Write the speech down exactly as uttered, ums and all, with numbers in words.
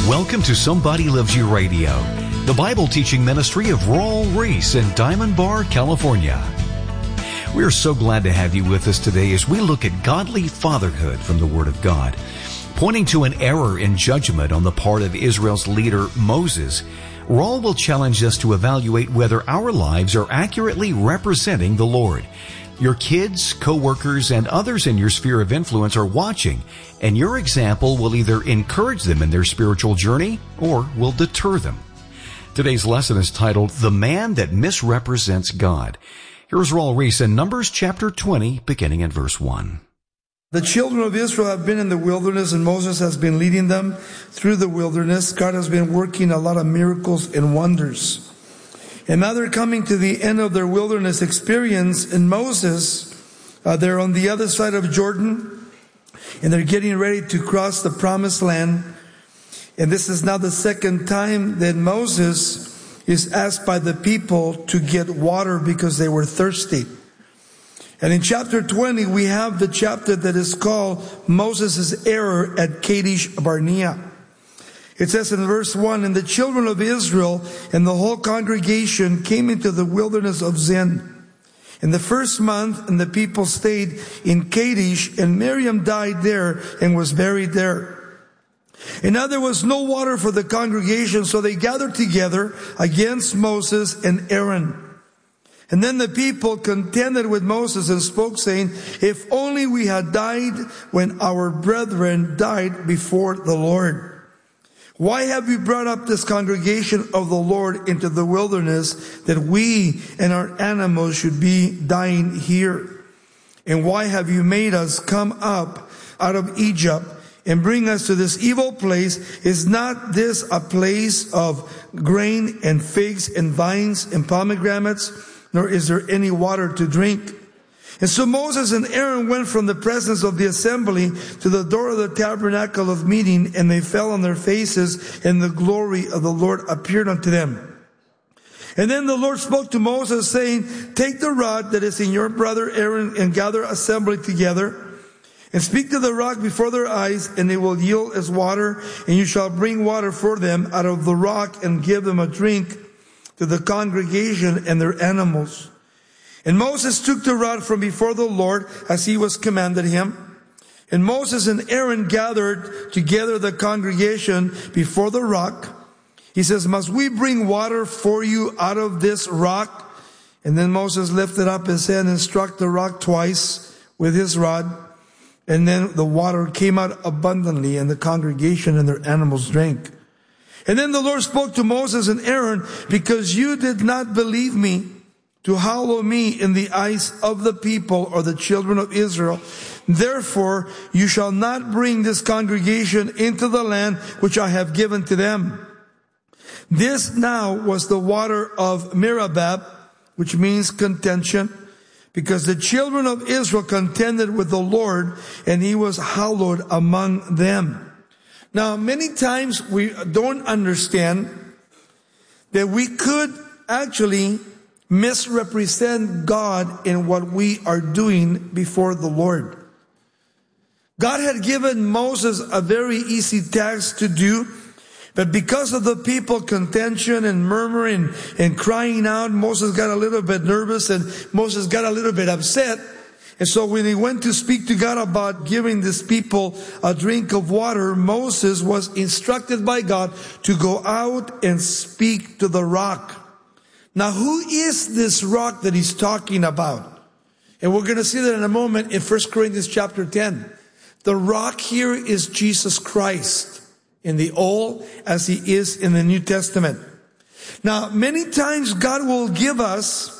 Welcome to Somebody Loves You Radio, the Bible teaching ministry of Raul Ries in Diamond Bar, California. We are so glad to have you with us today as we look at godly fatherhood from the Word of God. Pointing to an error in judgment on the part of Israel's leader, Moses, Raul will challenge us to evaluate whether our lives are accurately representing the Lord. Your kids, co-workers, and others in your sphere of influence are watching, and your example will either encourage them in their spiritual journey or will deter them. Today's lesson is titled, The Man That Misrepresents God. Here's Raul Ries in Numbers chapter twenty, beginning at verse one. The children of Israel have been in the wilderness, and Moses has been leading them through the wilderness. God has been working a lot of miracles and wonders. And now they're coming to the end of their wilderness experience. And Moses, uh, they're on the other side of Jordan, and they're getting ready to cross the promised land. And this is now the second time that Moses is asked by the people to get water because they were thirsty. And in chapter twenty, we have the chapter that is called Moses' error at Kadesh Barnea. It says in verse one, And the children of Israel and the whole congregation came into the wilderness of Zin in the first month, and the people stayed in Kadesh, and Miriam died there and was buried there. And now there was no water for the congregation, so they gathered together against Moses and Aaron. And then the people contended with Moses and spoke, saying, If only we had died when our brethren died before the Lord. Why have you brought up this congregation of the Lord into the wilderness, that we and our animals should be dying here? And why have you made us come up out of Egypt and bring us to this evil place? Is not this a place of grain and figs and vines and pomegranates? Nor is there any water to drink. And so Moses and Aaron went from the presence of the assembly to the door of the tabernacle of meeting, and they fell on their faces, and the glory of the Lord appeared unto them. And then the Lord spoke to Moses, saying, Take the rod that is in your brother Aaron, and gather assembly together, and speak to the rock before their eyes, and it will yield as water, and you shall bring water for them out of the rock, and give them a drink to the congregation and their animals. And Moses took the rod from before the Lord as he was commanded him. And Moses and Aaron gathered together the congregation before the rock. He says, Must we bring water for you out of this rock? And then Moses lifted up his hand and struck the rock twice with his rod. And then the water came out abundantly, and the congregation and their animals drank. And then the Lord spoke to Moses and Aaron, Because you did not believe me to hallow me in the eyes of the people, or the children of Israel, therefore you shall not bring this congregation into the land which I have given to them. This now was the water of Meribah, which means contention, because the children of Israel contended with the Lord, and he was hallowed among them. Now, many times we don't understand that we could actually misrepresent God in what we are doing before the Lord. God had given Moses a very easy task to do, but because of the people contention and murmuring and crying out, Moses got a little bit nervous, and Moses got a little bit upset. And so when he went to speak to God about giving these people a drink of water, Moses was instructed by God to go out and speak to the rock. Now, who is this rock that he's talking about? And we're going to see that in a moment in First Corinthians chapter ten. The rock here is Jesus Christ in the Old as he is in the New Testament. Now, many times God will give us